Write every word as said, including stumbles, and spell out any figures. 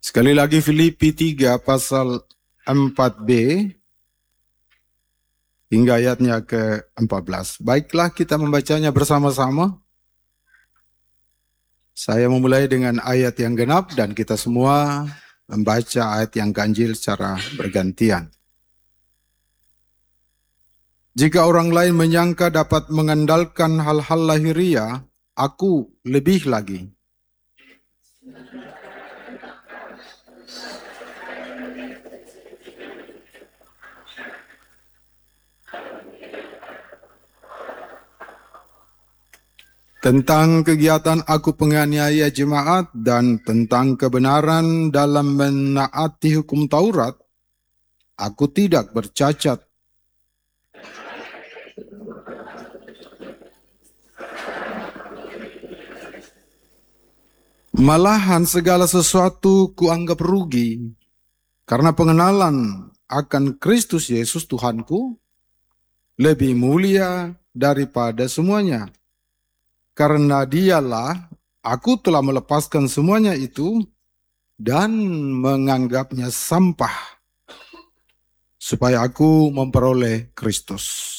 Sekali lagi Filipi tiga pasal empat b hingga ayatnya ke empat belas. Baiklah kita membacanya bersama-sama. Saya memulai dengan ayat yang genap dan kita semua membaca ayat yang ganjil secara bergantian. Jika orang lain menyangka dapat mengandalkan hal-hal lahiriah, aku lebih lagi. Tentang kegiatan aku penganiaya jemaat dan tentang kebenaran dalam menaati hukum Taurat, aku tidak bercacat. Malahan segala sesuatu kuanggap rugi, karena pengenalan akan Kristus Yesus Tuhanku lebih mulia daripada semuanya. Karena dialah aku telah melepaskan semuanya itu dan menganggapnya sampah, supaya aku memperoleh Kristus.